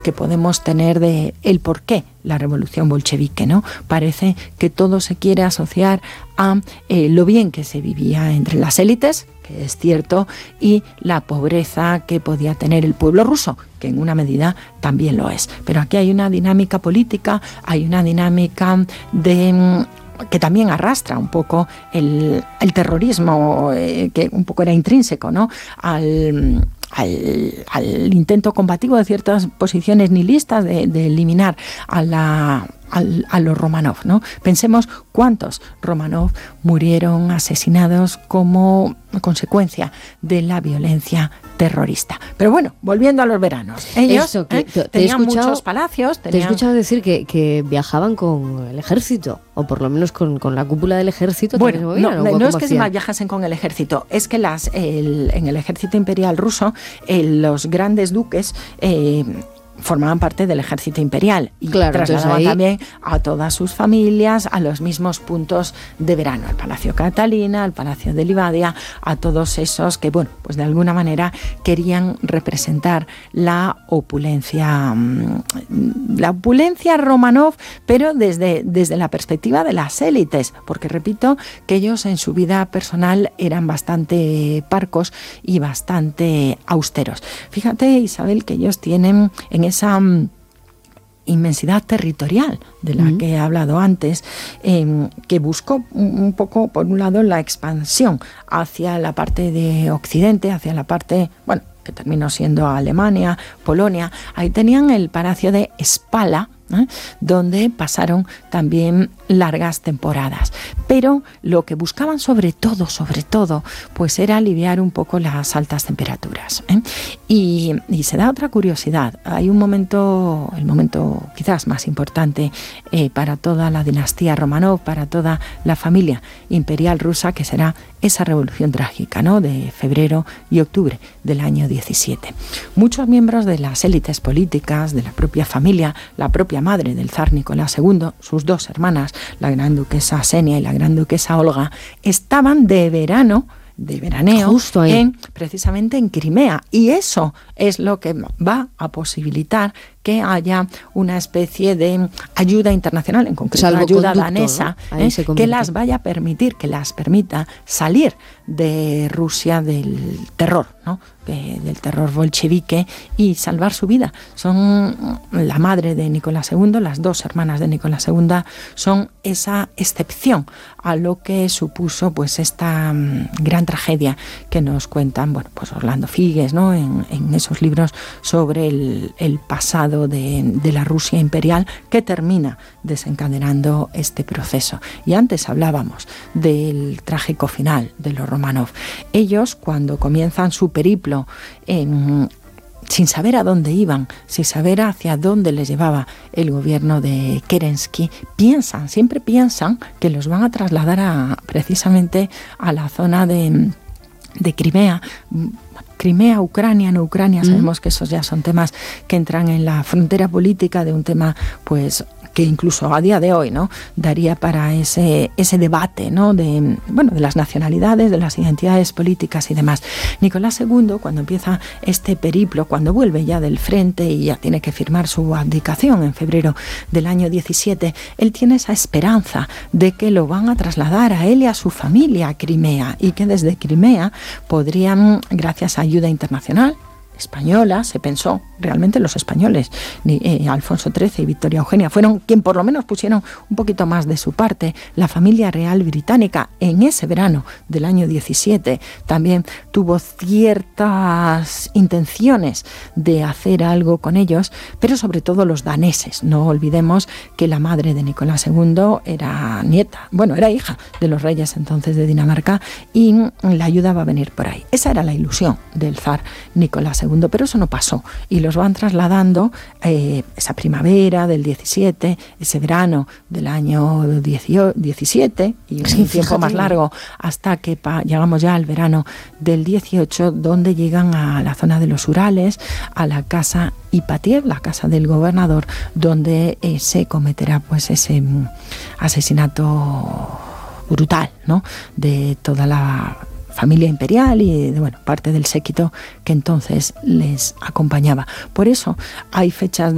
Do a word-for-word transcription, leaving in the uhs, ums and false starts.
que podemos tener de el por qué la revolución bolchevique, ¿no? Parece que todo se quiere asociar a eh, lo bien que se vivía entre las élites, que es cierto, y la pobreza que podía tener el pueblo ruso, que en una medida también lo es. Pero aquí hay una dinámica política, hay una dinámica de que también arrastra un poco el, el terrorismo, eh, que un poco era intrínseco, ¿no?, al... Al, al intento combativo de ciertas posiciones nihilistas de, de eliminar a, la, a, a los Romanov, ¿no? Pensemos cuántos Romanov murieron asesinados como consecuencia de la violencia terrorista. Pero bueno, volviendo a los veranos, ellos Eso, que, ¿eh? te, te tenían escuchado, muchos palacios. Tenían... Te he escuchado decir que, que viajaban con el ejército, o por lo menos con, con la cúpula del ejército. Bueno, movían, no, ¿o no es que hacían? se viajasen con el ejército, es que las el, en el ejército imperial ruso el, los grandes duques eh, formaban parte del ejército imperial y claro, trasladaban ahí... también a todas sus familias a los mismos puntos de verano, al Palacio Catalina, al Palacio de Livadia, a todos esos que, bueno, pues de alguna manera querían representar la opulencia, la opulencia Romanov, pero desde, desde la perspectiva de las élites, porque repito que ellos en su vida personal eran bastante parcos y bastante austeros. Fíjate, Isabel, que ellos tienen en esa um, inmensidad territorial de la uh-huh. que he hablado antes, eh, que buscó un, un poco, por un lado, la expansión hacia la parte de Occidente, hacia la parte, bueno, que terminó siendo Alemania, Polonia. Ahí tenían el palacio de Spala, ¿eh?, donde pasaron también largas temporadas. Pero lo que buscaban sobre todo, sobre todo, pues era aliviar un poco las altas temperaturas, ¿eh? Y, y se da otra curiosidad. Hay un momento, el momento quizás más importante eh, para toda la dinastía Romanov, para toda la familia imperial rusa, que será esa revolución trágica, ¿no?, de febrero y octubre del año diecisiete. Muchos miembros de las élites políticas, de la propia familia, la propia madre del zar Nicolás segundo, sus dos hermanas, la gran duquesa Xenia y la gran duquesa Olga, estaban de verano, de veraneo, justo ahí, en, precisamente en Crimea. Y eso es lo que va a posibilitar que haya una especie de ayuda internacional, en concreto ayuda danesa, ¿no?, eh, que las vaya a permitir, que las permita salir de Rusia del terror, ¿no?, que, del terror bolchevique, y salvar su vida. Son la madre de Nicolás segundo, las dos hermanas de Nicolás segundo, son esa excepción a lo que supuso pues esta um, gran tragedia que nos cuentan, bueno, pues Orlando Figes, ¿no?, en, en esos libros sobre el, el pasado De, de la Rusia imperial, que termina desencadenando este proceso. Y antes hablábamos del trágico final de los Romanov. Ellos, cuando comienzan su periplo en, sin saber a dónde iban, sin saber hacia dónde les llevaba el gobierno de Kerensky, piensan, siempre piensan que los van a trasladar a, precisamente a la zona de, de Crimea. Crimea, Ucrania, no Ucrania, sabemos que esos ya son temas que entran en la frontera política de un tema, pues, que incluso a día de hoy, ¿no?, daría para ese ese debate, ¿no?, de bueno, de las nacionalidades, de las identidades políticas y demás. Nicolás segundo, cuando empieza este periplo, cuando vuelve ya del frente y ya tiene que firmar su abdicación en febrero del año diecisiete, él tiene esa esperanza de que lo van a trasladar a él y a su familia a Crimea, y que desde Crimea podrían, gracias a ayuda internacional española, se pensó, realmente los españoles, eh, Alfonso trece y Victoria Eugenia, fueron quien por lo menos pusieron un poquito más de su parte. La familia real británica en ese verano del año diecisiete también tuvo ciertas intenciones de hacer algo con ellos, pero sobre todo los daneses. No olvidemos que la madre de Nicolás segundo era nieta, bueno, era hija de los reyes entonces de Dinamarca, y la ayuda va a venir por ahí. Esa era la ilusión del zar Nicolás segundo, pero eso no pasó, y los van trasladando eh, esa primavera del diecisiete, ese verano del año diecisiete, y sí, un tiempo fíjate. más largo, hasta que pa, llegamos ya al verano del dieciocho, donde llegan a la zona de los Urales, a la casa Ipatiev, la casa del gobernador, donde eh, se cometerá pues ese mm, asesinato brutal, ¿no?, de toda la familia imperial y de, bueno, parte del séquito que entonces les acompañaba. Por eso hay fechas de